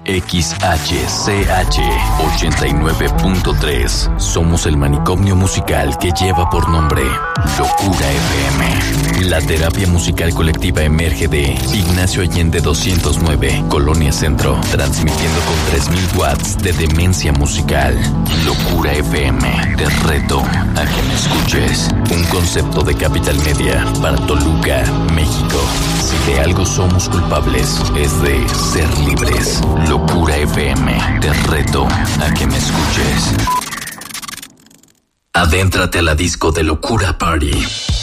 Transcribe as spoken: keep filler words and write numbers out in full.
X H C H ochenta y nueve punto tres. Somos el manicomio musical que lleva por nombre Locura F M. La terapia musical colectiva emerge de Ignacio Allende doscientos nueve, Colonia Centro, transmitiendo con tres mil watts de demencia musical. Locura F M, te reto a que me escuches. Un concepto de Capital Media para Toluca, México. Si de algo somos culpables, es de ser libres. Locura F M, te reto a que me escuches. Adéntrate a la disco de Locura Party.